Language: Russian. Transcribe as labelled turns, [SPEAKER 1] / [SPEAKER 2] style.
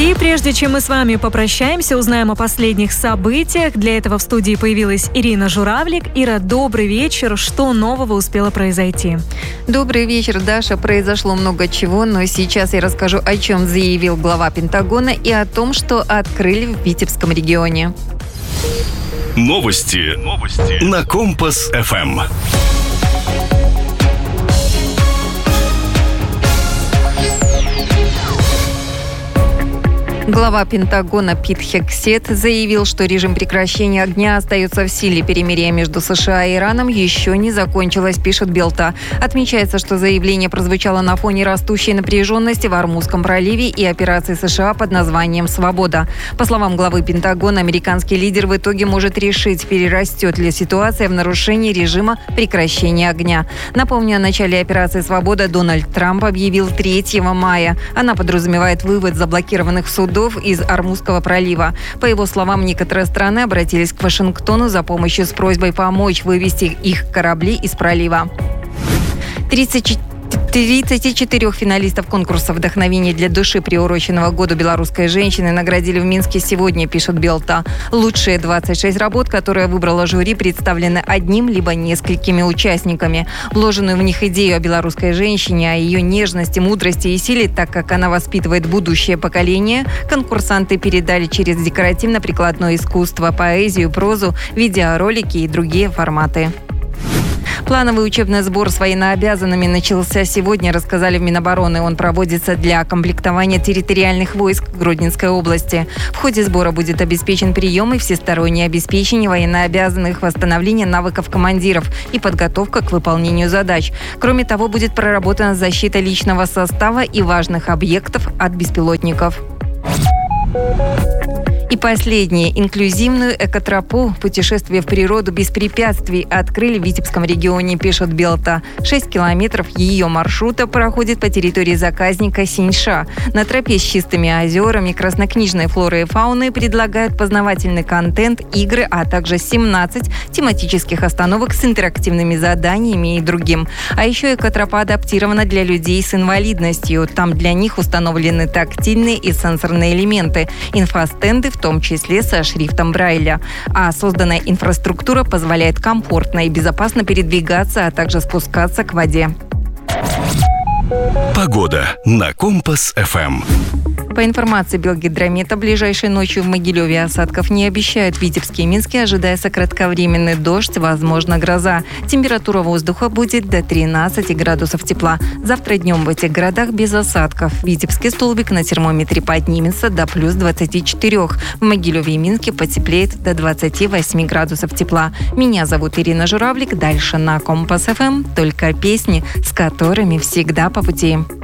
[SPEAKER 1] И прежде чем мы с вами попрощаемся, узнаем о последних событиях. Для этого в студии появилась Ирина Журавлик. Ира, добрый вечер. Что нового успело произойти?
[SPEAKER 2] Добрый вечер, Даша. Произошло много чего, но сейчас я расскажу, о чем заявил глава Пентагона и о том, что открыли в Витебском регионе.
[SPEAKER 3] Новости на Компас-ФМ.
[SPEAKER 2] Глава Пентагона Пит Хексет заявил, что режим прекращения огня остается в силе. Перемирие между США и Ираном еще не закончилось, пишет Белта. Отмечается, что заявление прозвучало на фоне растущей напряженности в Ормузском проливе и операции США под названием «Свобода». По словам главы Пентагона, американский лидер в итоге может решить, перерастет ли ситуация в нарушение режима прекращения огня. Напомню, о начале операции «Свобода» Дональд Трамп объявил 3 мая. Она подразумевает вывод заблокированных судов из Ормузского пролива. По его словам, некоторые страны обратились к Вашингтону за помощью с просьбой помочь вывести их корабли из пролива. 34 финалистов конкурса «Вдохновение для души», приуроченного к году белорусской женщины, наградили в Минске сегодня, пишет Белта. Лучшие 26 работ, которые выбрало жюри, представлены одним либо несколькими участниками. Вложенную в них идею о белорусской женщине, о ее нежности, мудрости и силе, так как она воспитывает будущее поколение, конкурсанты передали через декоративно-прикладное искусство, поэзию, прозу, видеоролики и другие форматы. Плановый учебный сбор с военнообязанными начался сегодня, рассказали в Минобороны. Он проводится для комплектования территориальных войск Гродненской области. В ходе сбора будет обеспечен прием и всестороннее обеспечение военнообязанных, восстановление навыков командиров и подготовка к выполнению задач. Кроме того, будет проработана защита личного состава и важных объектов от беспилотников. И последнее. Инклюзивную экотропу «Путешествие в природу без препятствий» открыли в Витебском регионе, пишет Белта. 6 километров ее маршрута проходит по территории заказника Синьша. На тропе с чистыми озерами, краснокнижной флорой и фауной предлагают познавательный контент, игры, а также 17 тематических остановок с интерактивными заданиями и другим. А еще экотропа адаптирована для людей с инвалидностью. Там для них установлены тактильные и сенсорные элементы, инфостенды, в том числе со шрифтом Брайля. А созданная инфраструктура позволяет комфортно и безопасно передвигаться, а также спускаться к воде.
[SPEAKER 3] Погода на Компас-ФМ.
[SPEAKER 2] По информации Белгидромета, ближайшей ночью в Могилеве осадков не обещают. В Витебске и Минске ожидается кратковременный дождь, возможно гроза. Температура воздуха будет до 13 градусов тепла. Завтра днем в этих городах без осадков. Витебский столбик на термометре поднимется до плюс 24. В Могилеве и Минске потеплеет до 28 градусов тепла. Меня зовут Ирина Журавлик. Дальше на Компас-ФМ только песни, с которыми всегда по пути.